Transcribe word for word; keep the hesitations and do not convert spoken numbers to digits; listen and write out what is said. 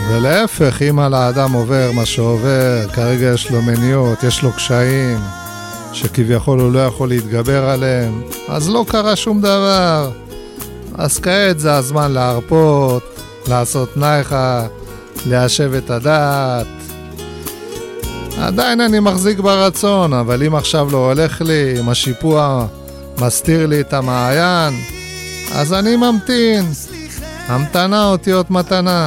ולהפך, אם על האדם עובר מה שעובר, כרגע יש לו מניעות, יש לו קשיים, שכביכול הוא לא יכול להתגבר עליהם, אז לא קרה שום דבר. אז כעת זה הזמן להרפות, לעשות נייחה, ליישב את הדעת. עדיין אני מחזיק ברצון, אבל אם עכשיו לא הולך לי, אם השיפוע מסתיר לי את המעיין, אז אני ממתין. המתנה אותיות מתנה.